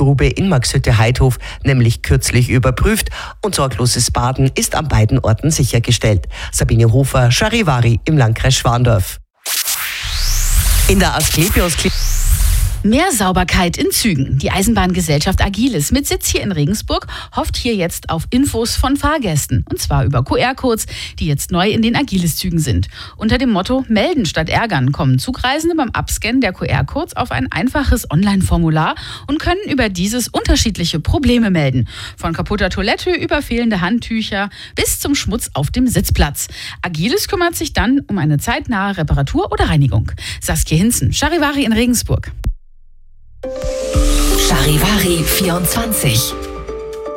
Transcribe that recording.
Müllgrube in Marxhütte-Heidhof nämlich kürzlich überprüft und sorgloses Baden ist an beiden Orten sichergestellt. Sabine Hofer, Charivari im Landkreis Schwandorf. In der Asklepios Mehr Sauberkeit in Zügen. Die Eisenbahngesellschaft Agilis mit Sitz hier in Regensburg hofft hier jetzt auf Infos von Fahrgästen. Und zwar über QR-Codes, die jetzt neu in den Agilis-Zügen sind. Unter dem Motto Melden statt Ärgern kommen Zugreisende beim Abscannen der QR-Codes auf ein einfaches Online-Formular und können über dieses unterschiedliche Probleme melden. Von kaputter Toilette über fehlende Handtücher bis zum Schmutz auf dem Sitzplatz. Agilis kümmert sich dann um eine zeitnahe Reparatur oder Reinigung. Saskia Hinzen, Charivari in Regensburg. Charivari 24